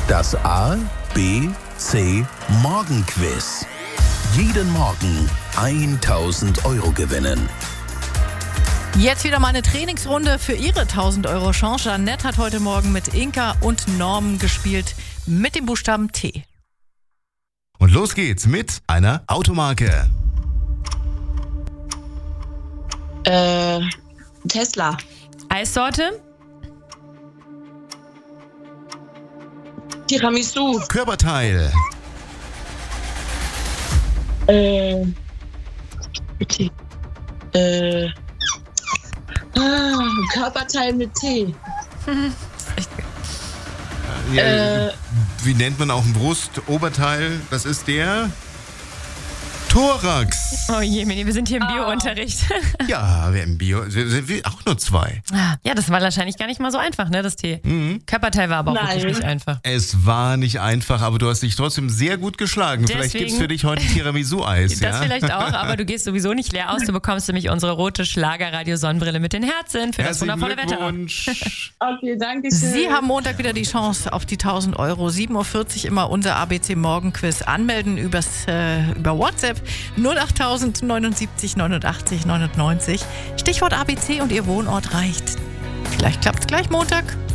Das A, B, C Morgenquiz. Jeden Morgen 1.000 Euro gewinnen. Jetzt wieder mal eine Trainingsrunde für Ihre 1.000 Euro Chance. Jeanette hat heute Morgen mit Inka und Norm gespielt mit dem Buchstaben T. Und los geht's mit einer Automarke. Tesla. Eissorte. Tiramisu. Körperteil. Körperteil mit T. Wie nennt man auch ein Brustoberteil? Das ist der Thorax. Oh je, Mini, wir sind hier im Bio-Unterricht. Ja, wir im Bio sind wir auch nur 2. Ja, das war wahrscheinlich gar nicht mal so einfach, ne, das T. Körperteil war aber auch wirklich nicht einfach. Es war nicht einfach, aber du hast dich trotzdem sehr gut geschlagen. Vielleicht gibt's für dich heute Tiramisu-Eis. Das vielleicht auch, aber du gehst sowieso nicht leer aus. Du bekommst nämlich unsere rote Schlagerradio-Sonnenbrille mit den Herzen für das wundervolle Wetter. Okay, danke schön. Sie haben Montag wieder die Chance auf die 1.000 Euro. 7.40 Uhr immer unser ABC Morgenquiz. Anmelden über WhatsApp 08000 79 89 99. Stichwort ABC und Ihr Wohnort reicht. Vielleicht klappt's gleich Montag.